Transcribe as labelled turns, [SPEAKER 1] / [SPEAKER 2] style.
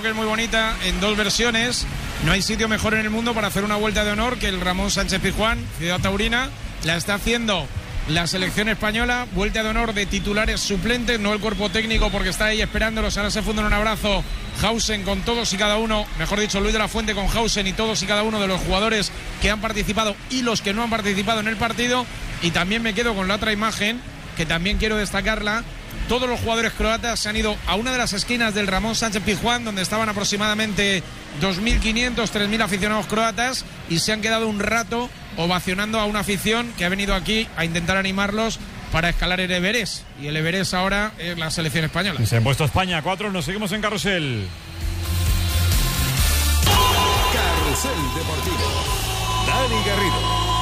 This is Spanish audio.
[SPEAKER 1] que es muy bonita en dos versiones. No hay sitio mejor en el mundo para hacer una vuelta de honor que el Ramón Sánchez Pizjuán, Ciudad Taurina. La está haciendo la selección española, vuelta de honor de titulares suplentes, no el cuerpo técnico porque está ahí esperándolos. Ahora se funda en un abrazo Hausen con todos y cada uno, mejor dicho, Luis de la Fuente con Hausen y todos y cada uno de los jugadores que han participado y los que no han participado en el partido. Y también me quedo con la otra imagen, que también quiero destacarla. Todos los jugadores croatas se han ido a una de las esquinas del Ramón Sánchez Pizjuán, donde estaban aproximadamente 2.500, 3.000 aficionados croatas, y se han quedado un rato ovacionando a una afición que ha venido aquí a intentar animarlos para escalar el Everest. Y el Everest ahora es la selección española.
[SPEAKER 2] Se han puesto España 4, nos seguimos en Carrusel.
[SPEAKER 3] Carrusel Deportivo. Dani Garrido.